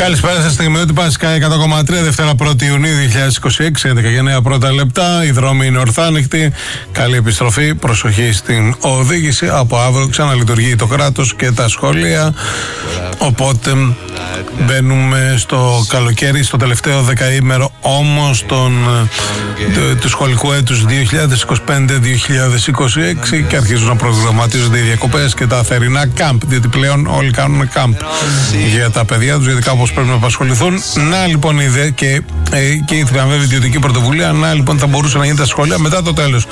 Καλησπέρα σας, στιγμιότυπα Sky 100,3, Δευτέρα 1η Ιουνίου 2026, 11 και 9 πρώτα λεπτά. Οι δρόμοι είναι ορθάνυχτοι. Καλή επιστροφή. Προσοχή στην οδήγηση. Από αύριο ξαναλειτουργεί το κράτος και τα σχολεία. Οπότε μπαίνουμε στο καλοκαίρι, στο τελευταίο δεκαήμερο όμως του σχολικού έτους 2025-2026 και αρχίζουν να προγραμματίζονται οι διακοπές και τα θερινά κάμπ. Διότι πλέον όλοι κάνουν κάμπ για τα παιδιά τους, γιατί κάπως πρέπει να απασχοληθούν. Να λοιπόν η ιδέα και η θριαμβεύει ιδιωτική πρωτοβουλία. Να λοιπόν θα μπορούσε να γίνει τα σχολεία μετά το τέλος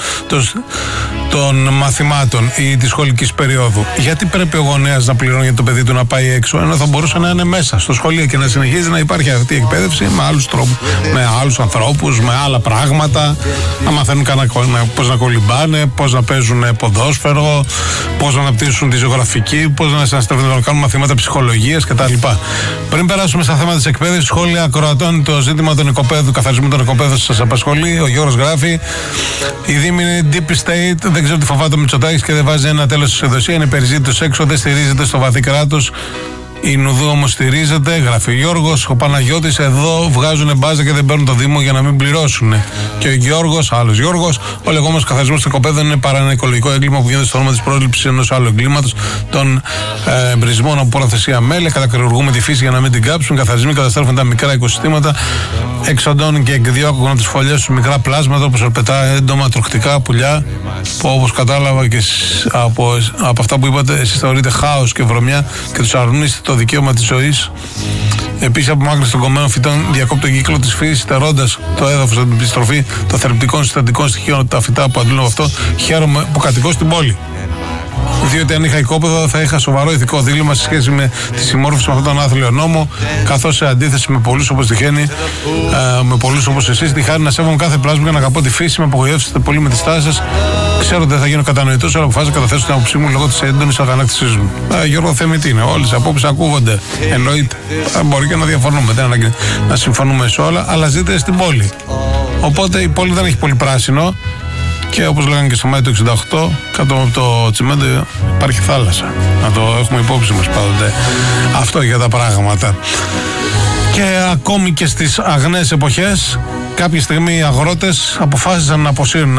των μαθημάτων ή της σχολικής περίοδου. Γιατί πρέπει ο γονέας να πληρώνει για το παιδί του να πάει έξω, ενώ θα μπορούσε να είναι μέσα στο σχολείο και να συνεχίζει να υπάρχει αυτή η εκπαίδευση με άλλους τρόπους, με άλλους ανθρώπους, με άλλα πράγματα. Να μαθαίνουν πώς να κολυμπάνε, πώς να παίζουν ποδόσφαιρο, πώς να αναπτύσσουν τη ζωγραφική, πώς να συναστρέφουν, να κάνουν μαθήματα ψυχολογίας κτλ. Πριν περάσουμε στα θέματα της εκπαίδευσης, σχόλια ακροατών, το ζήτημα των οικοπαίδων, καθαρισμού των οικοπαίδων σας απασχολεί. Ο Γιώργος γράφει: η Δήμη είναι deep state, δεν ξέρω τι φοβάται ο Μητσοτάκης και δεν βάζει ένα τέλος στη δοσία. Είναι περιζήτητος έξω, δεν στηρίζεται στο βαθύ κράτος. Η Νουδού όμως στηρίζεται, γράφει ο Γιώργος. Ο Παναγιώτης: εδώ βγάζουν μπάζα και δεν παίρνουν το Δήμο για να μην πληρώσουν. Και ο Γιώργος, άλλος Γιώργος: ο λεγόμενος καθαρισμός των οικοπαίδων είναι παρά ένα οικολογικό έγκλημα που γίνεται στο όνομα της πρόσληψης ενός άλλου εγκλήματος, των εμπρισμών από προθεσία μέλη. Κατακριουργούμε τη φύση για να μην την κάψουν. Οι καθαρισμοί καταστρέφουν τα μικρά οικοσυστήματα, εξοντώνουν και εκδιώκουν τις φωλιές τους μικρά πλάσματα όπως αρπετά, έντομα, τροχτικά, πουλιά. Που όπως κατάλαβα και από αυτά που είπατε, εσείς θεωρείτε χάος και βρωμιά και τους αρνείστε το δικαίωμα της ζωής. Επίσης, απομάκρυνση των κομμένων φυτών διακόπτει τον κύκλο της φύσης, στερώντας το έδαφος από την επιστροφή των θρεπτικών συστατικών στοιχείων, τα φυτά που αντλούν από αυτό. Χαίρομαι που κατοικώ στην πόλη. Διότι αν είχα οικόπεδο θα είχα σοβαρό ηθικό δίλημμα σε σχέση με τη συμμόρφωση με αυτόν τον άθλιο νόμο, καθώς σε αντίθεση με πολλούς όπως τυχαίνει, με πολλούς όπως εσείς, τη χάρη να σέβομαι κάθε πλάσμα και να αγαπώ τη φύση. Με απογοητεύσετε πολύ με τις τάσεις σας. Ξέρω ότι δεν θα γίνω κατανοητός, αλλά αποφάσισα να καταθέσω την άποψή μου λόγω της έντονης αγανάκτησής μου. Γιώργο, θέμητη είναι. Όλες οι απόψεις ακούγονται. Εννοείται. Μπορεί και να διαφωνούμε, δεν είναι να συμφωνούμε σε όλα, αλλά ζείτε στην πόλη. Οπότε η πόλη δεν έχει πολύ πράσινο. Και όπως λέγανε και στο Μάιο του 68, κάτω από το τσιμέντο υπάρχει θάλασσα. Να το έχουμε υπόψη μας πάντοτε αυτό για τα πράγματα. Και ακόμη και στις αγνές εποχές, κάποια στιγμή οι αγρότες αποφάσισαν να αποσύρουν,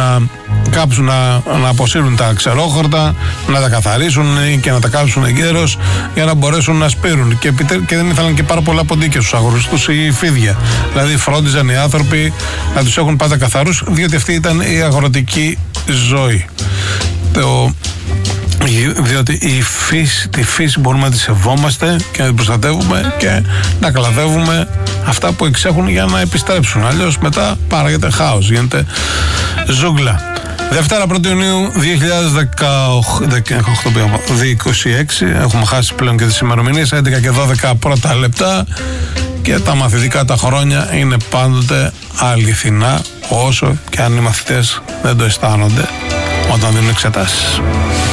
να αποσύρουν τα ξερόχορτα, να τα καθαρίσουν και να τα κάψουν εγκαίρως για να μπορέσουν να σπείρουν. Και δεν ήθελαν και πάρα πολλά ποντίκια στους αγρούς τους ή φίδια. Δηλαδή φρόντιζαν οι άνθρωποι να τους έχουν πάντα καθαρούς, διότι αυτή ήταν η αγροτική ζωή. Διότι τη φύση μπορούμε να τη σεβόμαστε και να την προστατεύουμε και να κλαδεύουμε αυτά που εξέχουν για να επιστρέψουν. Αλλιώς μετά παράγεται χάος, γίνεται ζούγκλα. Δευτέρα 1η Ιουνίου 2026, έχουμε χάσει πλέον και τις ημερομηνίες, 11 και 12 πρώτα λεπτά, και τα μαθητικά τα χρόνια είναι πάντοτε αληθινά, όσο και αν οι μαθητές δεν το αισθάνονται όταν δίνουν εξετάσεις.